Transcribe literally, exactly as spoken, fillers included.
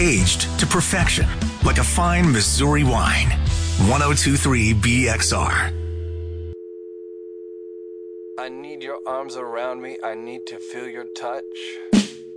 aged to perfection, like a fine Missouri wine. ten twenty-three B X R. I need your arms around me. I need to feel your touch.